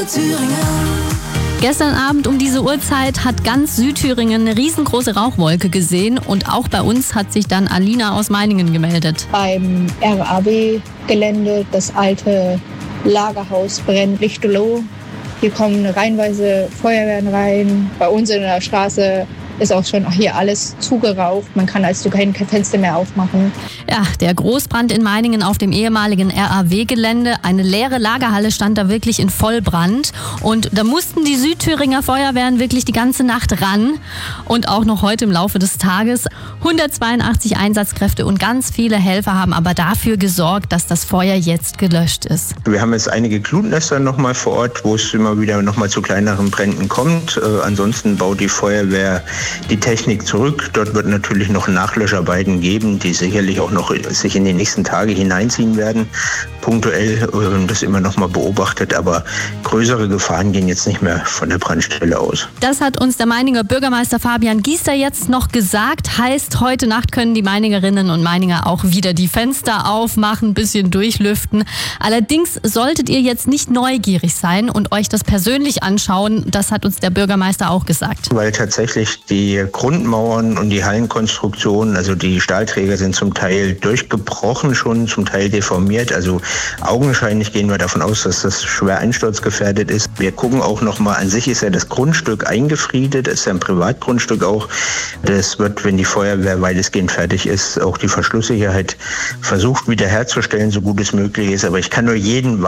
für Thüringen. Gestern Abend um diese Uhrzeit hat ganz Südthüringen eine riesengroße Rauchwolke gesehen und auch bei uns hat sich dann Alina aus Meiningen gemeldet. Beim RAW-Gelände, das alte Lagerhaus brennt lichterloh. Hier kommen reihenweise Feuerwehren rein. Bei uns in der Straße ist auch schon hier alles zugeraucht. Man kann also kein Fenster mehr aufmachen. Ja, der Großbrand in Meiningen auf dem ehemaligen RAW-Gelände. Eine leere Lagerhalle stand da wirklich in Vollbrand. Und da mussten die Südthüringer Feuerwehren wirklich die ganze Nacht ran. Und auch noch heute im Laufe des Tages. 182 Einsatzkräfte und ganz viele Helfer haben aber dafür gesorgt, dass das Feuer jetzt gelöscht ist. Wir haben jetzt einige Glutnester nochmal vor Ort, wo es immer wieder nochmal zu kleineren Bränden kommt. Ansonsten baut die Feuerwehr die Technik zurück. Dort wird natürlich noch Nachlöscharbeiten geben, die sicherlich auch noch sich in die nächsten Tage hineinziehen werden. Punktuell das immer noch mal beobachtet, aber größere Gefahren gehen jetzt nicht mehr von der Brandstelle aus. Das hat uns der Meininger Bürgermeister Fabian Giester jetzt noch gesagt. Heißt, heute Nacht können die Meiningerinnen und Meininger auch wieder die Fenster aufmachen, ein bisschen durchlüften. Allerdings solltet ihr jetzt nicht neugierig sein und euch das persönlich anschauen. Das hat uns der Bürgermeister auch gesagt. Weil tatsächlich die Grundmauern und die Hallenkonstruktionen, also die Stahlträger sind zum Teil durchgebrochen schon, zum Teil deformiert. Also augenscheinlich gehen wir davon aus, dass das schwer einsturzgefährdet ist. Wir gucken auch nochmal, an sich ist ja das Grundstück eingefriedet, ist ja ein Privatgrundstück auch. Das wird, wenn die Feuerwehr weitestgehend fertig ist, auch die Verschlusssicherheit versucht wiederherzustellen, so gut es möglich ist. Aber ich kann nur jeden